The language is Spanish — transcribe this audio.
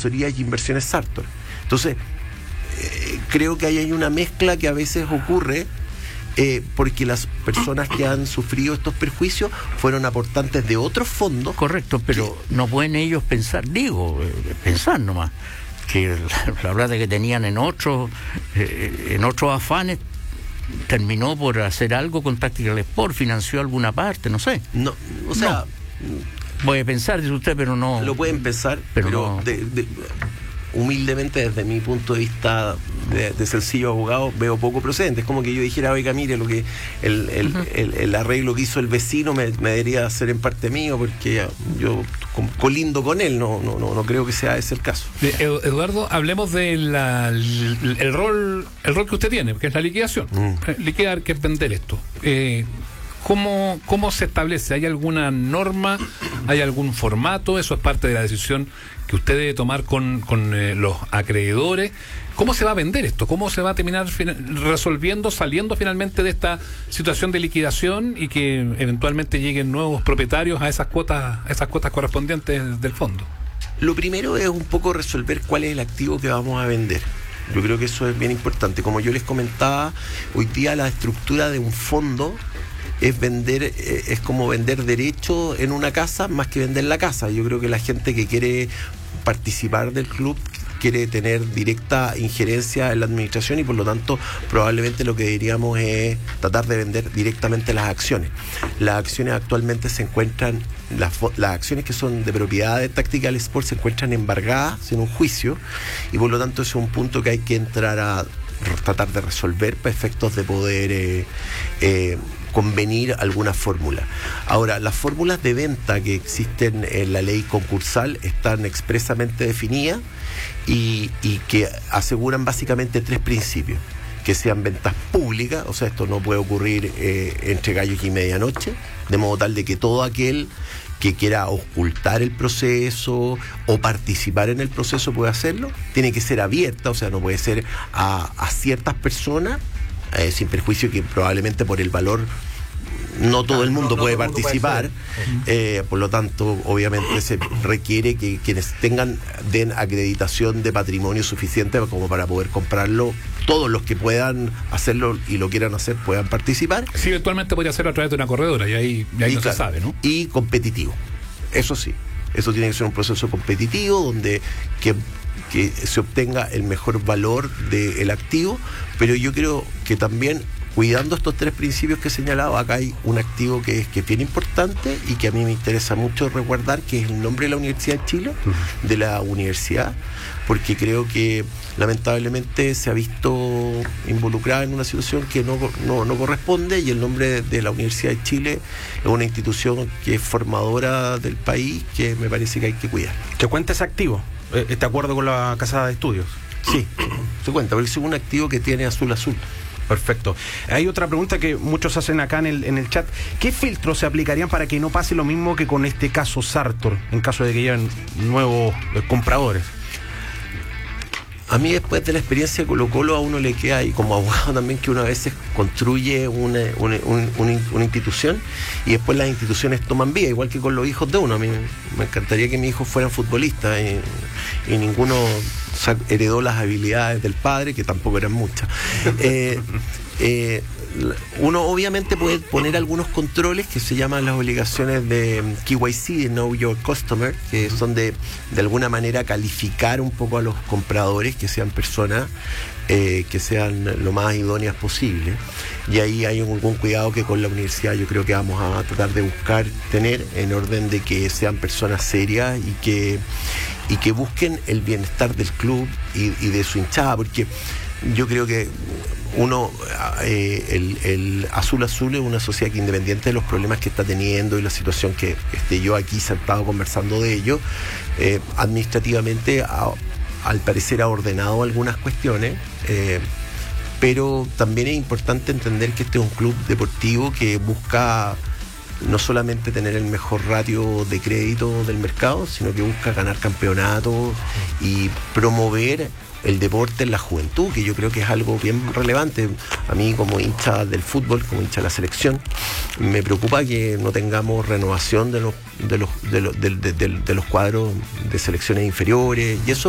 Asesorías y Inversiones Sartor. Entonces, creo que ahí hay una mezcla que a veces ocurre porque las personas que han sufrido estos perjuicios fueron aportantes de otros fondos. Correcto, pero no pueden ellos pensar, pensar nomás, que la plata que tenían en otros afanes terminó por hacer algo con Tactical Sport, financió alguna parte, no sé. No, o sea... No. Puede pensar, dice usted, pero no... Lo pueden pensar, pero no. Humildemente, desde mi punto de vista de sencillo abogado, veo poco procedente. Es como que yo dijera, oiga, mire, lo que el arreglo que hizo el vecino me debería ser en parte mío, porque yo colindo con él. No creo que sea ese el caso. Eduardo, hablemos del el rol que usted tiene, que es la liquidación. Liquidar, que es vender esto. ¿Cómo se establece? ¿Hay alguna norma? ¿Hay algún formato? Eso es parte de la decisión que usted debe tomar con los acreedores. ¿Cómo se va a vender esto? ¿Cómo se va a terminar saliendo finalmente de esta situación de liquidación y que eventualmente lleguen nuevos propietarios a esas cuotas correspondientes del fondo? Lo primero es un poco resolver cuál es el activo que vamos a vender. Yo creo que eso es bien importante. Como yo les comentaba, hoy día la estructura de un fondo es como vender derecho en una casa más que vender la casa. Yo creo que la gente que quiere participar del club quiere tener directa injerencia en la administración y por lo tanto probablemente lo que diríamos es tratar de vender directamente las acciones. Las acciones actualmente se encuentran, las acciones que son de propiedad de Tactical Sport se encuentran embargadas en un juicio y por lo tanto ese es un punto que hay que entrar a tratar de resolver para efectos de poder convenir alguna fórmula. Ahora, las fórmulas de venta que existen en la ley concursal están expresamente definidas y que aseguran básicamente 3 principios: que sean ventas públicas, o sea, esto no puede ocurrir entre gallos y medianoche, de modo tal de que todo aquel que quiera ocultar el proceso o participar en el proceso puede hacerlo. Tiene que ser abierta, o sea, no puede ser a ciertas personas, sin perjuicio que probablemente por el valor no todo el mundo puede participar. Por lo tanto, obviamente se requiere que quienes den acreditación de patrimonio suficiente como para poder comprarlo. Todos los que puedan hacerlo y lo quieran hacer puedan participar. Sí, eventualmente podría ser a través de una corredora y ahí no claro, se sabe, ¿no? Y competitivo, eso sí. Eso tiene que ser un proceso competitivo donde que se obtenga el mejor valor del activo, pero yo creo que también, cuidando estos 3 principios que he señalado, acá hay un activo que es bien importante y que a mí me interesa mucho resguardar, que es el nombre de la Universidad de Chile, de la universidad, porque creo que lamentablemente se ha visto involucrada en una situación que no corresponde, y el nombre de la Universidad de Chile es una institución que es formadora del país, que me parece que hay que cuidar. ¿Que cuenta ese activo? ¿De acuerdo con la Casa de Estudios? Sí, se cuenta, porque es un activo que tiene azul. Perfecto. Hay otra pregunta que muchos hacen acá en el chat. ¿Qué filtros se aplicarían para que no pase lo mismo que con este caso Sartor, en caso de que lleguen nuevos compradores? A mí, después de la experiencia de Colo-Colo, a uno le queda, y como abogado también, que uno a veces construye una institución y después las instituciones toman vida, igual que con los hijos de uno. A mí me encantaría que mis hijos fueran futbolistas y ninguno heredó las habilidades del padre, que tampoco eran muchas. Uno obviamente puede poner algunos controles que se llaman las obligaciones de KYC, de Know Your Customer, que son de alguna manera calificar un poco a los compradores, que sean personas que sean lo más idóneas posible, y ahí hay algún cuidado que con la universidad yo creo que vamos a tratar de buscar tener, en orden de que sean personas serias y que busquen el bienestar del club y de su hinchada, porque yo creo que el Azul es una sociedad que, independiente de los problemas que está teniendo y la situación que esté yo aquí sentado conversando de ello, administrativamente al parecer ha ordenado algunas cuestiones, pero también es importante entender que este es un club deportivo que busca no solamente tener el mejor ratio de crédito del mercado, sino que busca ganar campeonatos y promover el deporte en la juventud, que yo creo que es algo bien relevante. A mí, como hincha del fútbol, como hincha de la selección, me preocupa que no tengamos renovación de los cuadros de selecciones inferiores, y eso